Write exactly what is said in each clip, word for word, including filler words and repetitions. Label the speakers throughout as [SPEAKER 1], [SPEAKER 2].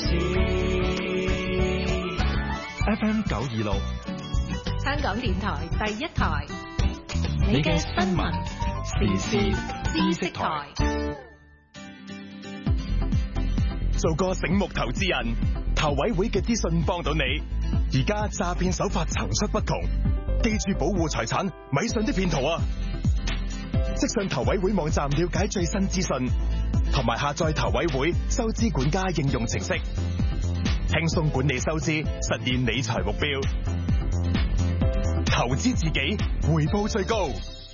[SPEAKER 1] 事。
[SPEAKER 2] F M 九二六，
[SPEAKER 3] 香港電台第一台，
[SPEAKER 2] 你嘅新聞時事知識台。
[SPEAKER 4] 做個醒目投資人，投委會嘅資訊幫到你。而家詐騙手法層出不窮，記住保護財產，咪信啲騙徒啊！即上投委會網站了解最新資訊，同埋下載投委會收支管家應用程式，輕鬆管理收支，實現理財目標。投資自己，回報最高。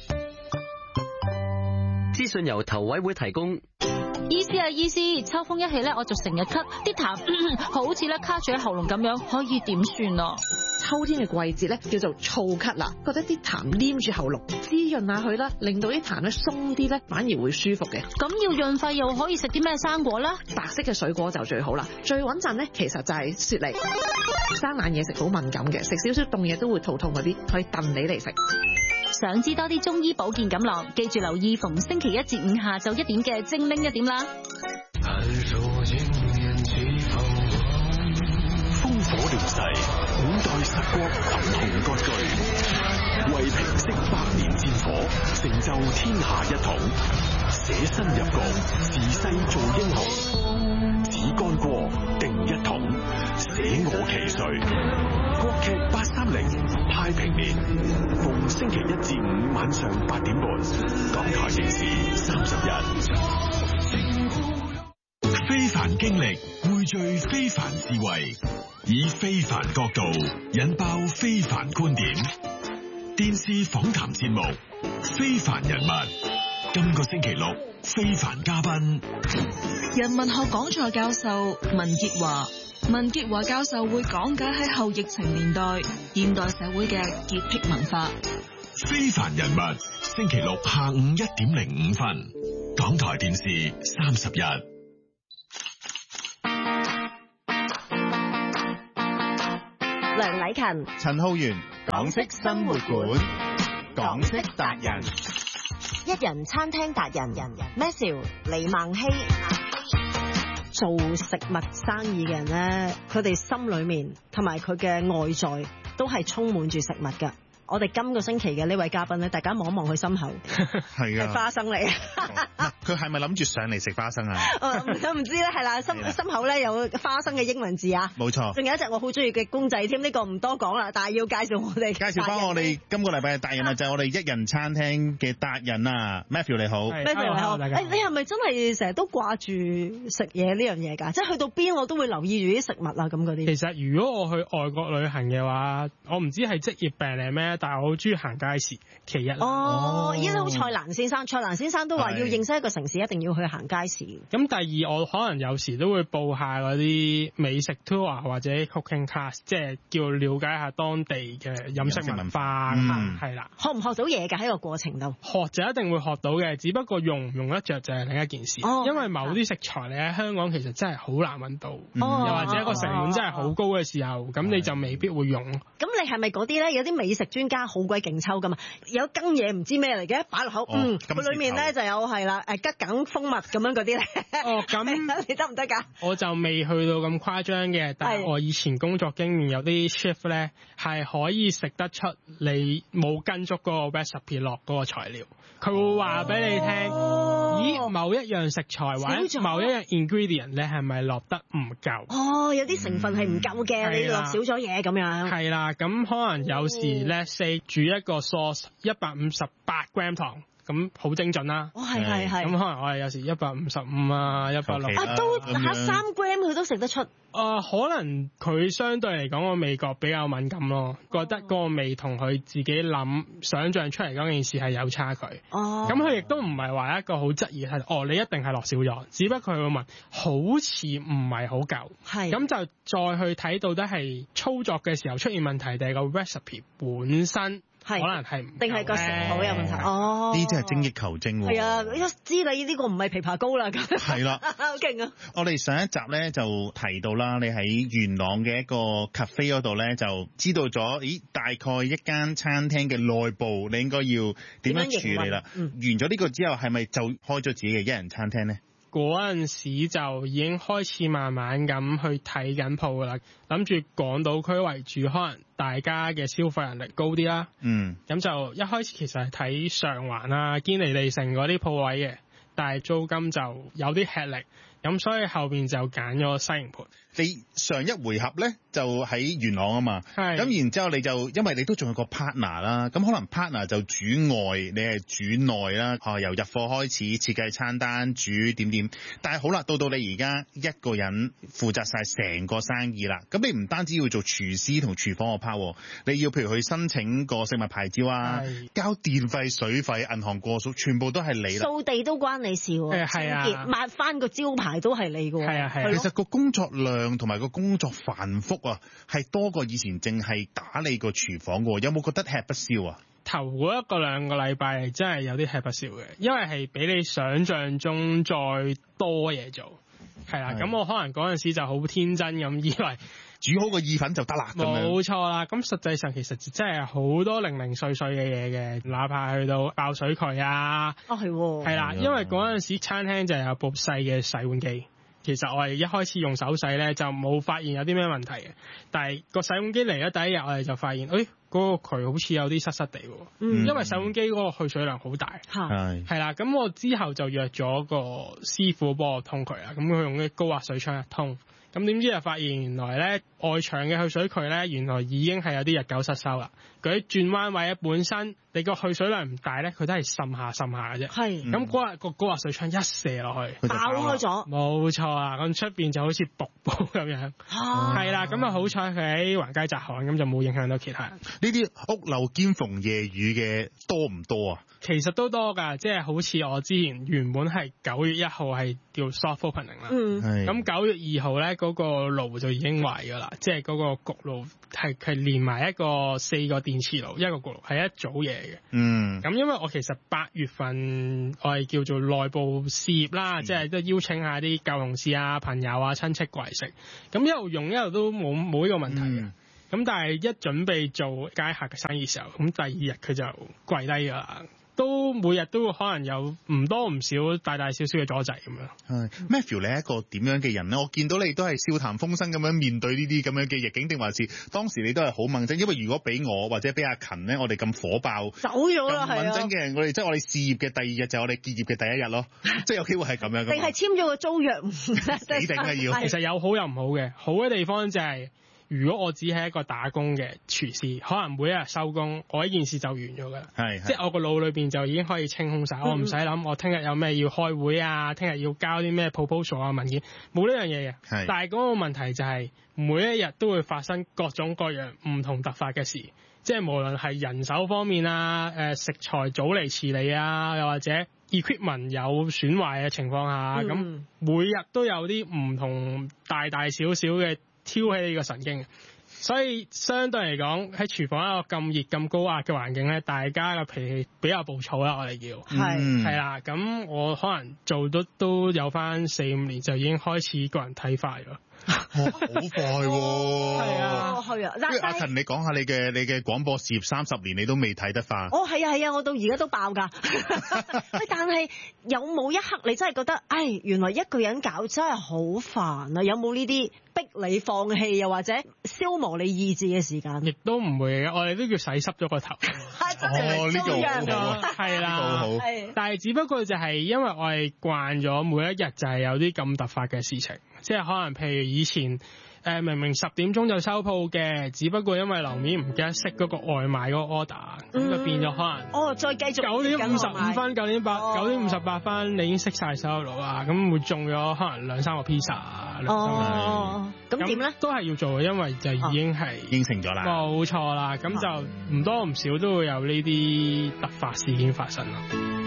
[SPEAKER 5] 資訊由投委會提供。
[SPEAKER 6] 醫師啊，醫師，秋風一起咧，我就成日咳，啲痰咳咳好似咧卡住喺喉嚨咁樣，可以點算啊？
[SPEAKER 7] 秋天嘅季節咧叫做燥咳啦，覺得啲痰黏住喉嚨，滋潤下佢啦，令到啲痰咧鬆啲咧，反而會舒服嘅。
[SPEAKER 6] 咁要潤肺又可以食啲咩生果啦？
[SPEAKER 7] 白色嘅水果就最好啦，最穩陣咧其實就係雪梨。生冷嘢食好敏感嘅，食少少凍嘢都會肚痛嗰啲，可以燉你嚟食。
[SPEAKER 6] 想知多啲中醫保健錦囊，記住留意逢星期一至五下晝一點嘅精靈一點啦。
[SPEAKER 8] 烽火亂世，五代十國群雄割據，為平息百年戰火，成就天下一統，捨身入局，自誓做英雄，只干戈定一統，捨我其誰。國劇八三零太平年，逢星期一至五晚上八點半，港台電視三十日。非凡經歷匯聚非凡智慧，以非凡角度引爆非凡觀點。電視訪談節目《非凡人物》，今個星期六非凡嘉賓，
[SPEAKER 9] 人文學講座教授文潔華。文潔華教授會講解喺後疫情年代現代社會嘅潔癖文化。
[SPEAKER 8] 非凡人物，星期六下午一點零五分，港台電視三十日。
[SPEAKER 10] 梁禮勤、
[SPEAKER 11] 陳浩源，港式生活館，港式達人，
[SPEAKER 10] 一人餐廳達人人 Matthew 李孟希。做食物生意嘅人咧，佢哋心裏面同埋佢嘅外在都係充滿住食物㗎。我哋今個星期嘅呢位嘉賓咧，大家望一望佢心口，係啊，係花生嚟。
[SPEAKER 11] 佢係咪諗住上嚟食花生啊？
[SPEAKER 10] 我唔知咧，係啦，心心口咧有花生嘅英文字啊，
[SPEAKER 11] 冇錯。
[SPEAKER 10] 仲有一隻我好中意嘅公仔添，呢、這個唔多講啦，但係要介紹我哋。
[SPEAKER 11] 介紹翻我哋今個禮拜嘅達人啊，就係我哋一人餐廳嘅達人啊 ，Matthew 你好
[SPEAKER 10] ，Matthew 你好，誒、哎、你係咪真係成日都掛住食嘢呢樣嘢㗎？即係去到邊我都會留意住啲食物啊咁嗰啲。
[SPEAKER 12] 其實如果我去外國旅行嘅話，我唔知係職業病係咩，但係我好中意行街市。其一
[SPEAKER 10] 哦，依家好蔡瀾先生，蔡瀾先生都話要認識一個城市一定要去行街市。
[SPEAKER 12] 咁第二，我可能有時都會報下嗰啲美食 tour 或者 cooking class， 即係叫了解下當地嘅飲食文化。嗯，係啦。
[SPEAKER 10] 學唔學到嘢㗎喺個過程度？
[SPEAKER 12] 學就一定會學到嘅，只不過用唔用得着就係另一件事。哦，因為某啲食材你喺香港其實真係好難揾到，嗯，又或者個成本真係好高嘅時候，咁，哦，你就未必會用。
[SPEAKER 10] 咁你係咪嗰啲咧？有啲美食專家好鬼勁抽㗎嘛？有羹嘢唔知咩嚟嘅，擺落口，哦，嗯，佢裏面咧就有係啦，誒桔梗蜂蜜咁樣嗰啲咧。
[SPEAKER 12] 哦，咁
[SPEAKER 10] 你得唔得㗎？
[SPEAKER 12] 我就未去到咁誇張嘅，但係我以前工作經驗有啲 chef 咧係可以食得出你冇跟足嗰個 recipe 落嗰個材料，佢會話俾你聽，哦，咦某一樣食材或者某一樣 ingredient 你係咪落得唔夠？
[SPEAKER 10] 哦，有啲成分係唔夠嘅，嗯，你落少咗嘢咁樣。
[SPEAKER 12] 係啦，咁可能有時 let's say 煮一個 sauce 一百五十八 gram 糖。咁好精準啦，
[SPEAKER 10] 哦係係係，
[SPEAKER 12] 咁可能我哋有時一百五十五啊，一百六
[SPEAKER 10] 啊都打三 gram 佢都食得出。
[SPEAKER 12] 啊，可能佢相對嚟講個味覺比較敏感咯，覺得個味同佢自己諗想像出嚟嗰件事係有差距。哦，咁佢亦都唔係話一個好質疑係，哦你一定係落少咗，只不過佢會問好似唔係好夠，係咁就再去睇到底係操作嘅時候出現問題定係個 recipe 本身。可能係
[SPEAKER 10] 定係個食譜有問題哦？
[SPEAKER 11] 呢啲係精益求精喎。
[SPEAKER 10] 係啊，一知你呢個唔係枇杷膏啦。
[SPEAKER 11] 係啦，
[SPEAKER 10] 好勁啊！
[SPEAKER 11] 我哋上一集咧就提到啦，你喺元朗嘅一個 cafe 嗰度咧就知道咗，咦大概一間餐廳嘅內部你應該要點樣處理啦？嗯、完咗呢個之後係咪就開咗自己嘅一人餐廳咧？
[SPEAKER 12] 嗰陣時就已經開始慢慢咁去睇緊鋪噶啦，諗住港島區為主，可能大家嘅消費能力高啲啦。
[SPEAKER 11] 嗯，
[SPEAKER 12] 咁就一開始其實係睇上環啊、堅尼地城嗰啲鋪位嘅，但係租金就有啲吃力，咁所以後邊就揀咗西營盤。
[SPEAKER 11] 你上一回合咧就喺元朗啊嘛，咁然之後你就因為你都仲有個 partner 啦，咁可能 partner 就主外，你係主內啦，啊由入貨開始設計餐單、煮點點，但係好啦，到到你而家一個人負責晒成個生意啦，咁你唔單止要做廚師同廚房個 part，你要譬如去申請個食物牌照啊，交電費、水費、銀行過數，全部都係你啦。
[SPEAKER 10] 掃地都關你事喎，
[SPEAKER 12] 係啊，
[SPEAKER 10] 抹翻個招牌都係你嘅喎。係
[SPEAKER 12] 啊係啊，
[SPEAKER 11] 其實個工作量同埋個工作繁複啊，係多過以前淨係打理個廚房嘅。有冇覺得吃不消啊？
[SPEAKER 12] 頭嗰一個兩個禮拜係真係有啲吃不消嘅，因為係比你想象中再多嘢做。係啦，咁我可能嗰陣時就好天真咁以為
[SPEAKER 11] 煮好個意粉就得啦。
[SPEAKER 12] 冇錯啦，咁實際上其實真係好多零零碎碎嘅嘢嘅，哪怕去到爆水渠啊。
[SPEAKER 10] 哦係喎。係
[SPEAKER 12] 啦，因為嗰陣時餐廳就有部細嘅洗碗機。其實我哋一開始用手洗咧就冇發現有啲咩問題嘅，但係個洗碗機嚟咗第一日我哋就發現，誒、哎、嗰、那個渠好似有啲濕濕地喎，嗯、因為洗碗機嗰個去水量好大，係係啦，咁我之後就約咗個師傅幫我通渠啦，咁佢用啲高壓水槍一通，咁點知就發現原來咧外牆嘅去水渠咧原來已經係有啲日久失修啦，佢啲轉彎位本身你個去水量唔大咧，佢都係滲下滲下嘅啫。係，咁嗰日個高壓水槍一射落去，
[SPEAKER 10] 爆開咗。冇
[SPEAKER 12] 錯啊，咁出邊就好似瀑布咁樣。係啦，咁啊好彩佢喺橫街窄巷，咁就冇影響到其他人。
[SPEAKER 11] 呢啲屋漏兼逢夜雨嘅多唔多啊？
[SPEAKER 12] 其實都多㗎，即係好似我之前原本係九月一號係叫 soft opening 啦。嗯。咁九月二號咧嗰個爐就已經壞㗎啦，即係嗰個焗爐係係連埋一個四個電磁爐，一個焗爐係一組嘢。
[SPEAKER 11] 嗯，
[SPEAKER 12] 咁因為我其實八月份我係叫做內部試業啦，嗯、即係都邀請下啲舊同事啊、朋友啊、親戚過嚟食，咁一路用一路都冇冇呢個問題嘅。咁、嗯、但係一準備做街客嘅生意時候，咁第二日佢就跪低㗎啦。都每日都可能有唔多唔少大大小小嘅阻滯咁樣。
[SPEAKER 11] 係 Matthew，你係一個點樣嘅人咧？我見到你都係笑談風生咁樣面對呢啲咁樣嘅逆境，定還是當時你都係好掹憎？因為如果俾我或者俾阿勤咧，我哋咁火爆
[SPEAKER 10] 走咗啦，係啊！
[SPEAKER 11] 掹憎嘅人，我哋即係我哋試業嘅第二日就係我哋結業嘅第一日咯，即係有機會係咁樣。
[SPEAKER 10] 定係簽咗個租約唔死
[SPEAKER 11] 定係要？
[SPEAKER 12] 其實有好有唔好嘅，好嘅地方就係、是。如果我只係一個打工嘅廚師，可能每一日收工，我呢件事就完咗㗎啦。係，即係我個腦裏邊就已經可以清空晒、嗯，我唔使諗我聽日有咩要開會啊，聽日要交啲咩 proposal 啊文件，冇呢樣嘢嘅。係，但係嗰個問題就係、是、每一日都會發生各種各樣唔同突發嘅事，即係無論係人手方面啊，誒食材早嚟遲嚟啊，又或者 equipment 有損壞嘅情況下，咁、嗯、每日都有啲唔同大大小小嘅挑起你個神經，所以相對嚟講喺廚房一個咁熱咁高壓嘅環境咧，大家嘅脾氣比較暴躁啦，我哋叫係係啦。咁我可能做得都有翻四五年，就已經開始個人睇快咗。
[SPEAKER 11] 好快喎！
[SPEAKER 10] 係啊，係啊。
[SPEAKER 11] 因為阿勤，你講下你嘅你嘅廣播事業三十年，你都未睇得翻。
[SPEAKER 10] 哦，係啊，係啊，我到而家都爆㗎。喂，但係有冇一刻你真係覺得，唉，原來一個人搞真係好煩啊？有冇呢啲逼你放棄，又或者消磨你意志嘅時間？
[SPEAKER 12] 亦都唔會嘅，我哋都叫洗濕咗個頭。
[SPEAKER 11] 哦，呢個好好，
[SPEAKER 12] 係啦，
[SPEAKER 11] 好好。
[SPEAKER 12] 但係只不過就係因為我哋慣咗每一日就係有啲咁突發嘅事情。即係可能譬如以前誒、呃、明明十點鐘就收鋪嘅，只不過因為樓面唔記得熄嗰個外賣嗰個 order，咁、嗯、就變咗可能
[SPEAKER 10] 哦，再繼續
[SPEAKER 12] 九點五十五分、九點八、九點五十八分，你已經熄晒所有爐啊，咁會中咗可能兩三個 pizza 啊。
[SPEAKER 10] 哦，咁點咧？
[SPEAKER 12] 都係要做嘅，因為就已經係、哦、
[SPEAKER 11] 應承咗啦。
[SPEAKER 12] 冇錯啦，咁就唔多唔少都會有呢啲突發事件發生咯。